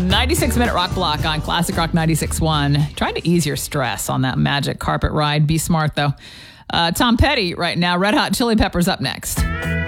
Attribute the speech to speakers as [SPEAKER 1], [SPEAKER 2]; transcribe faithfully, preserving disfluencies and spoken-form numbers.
[SPEAKER 1] ninety-six minute rock block on Classic Rock ninety-six point one. Trying to ease your stress on that magic carpet ride. Be smart, though. Uh, Tom Petty right now. Red Hot Chili Peppers up next.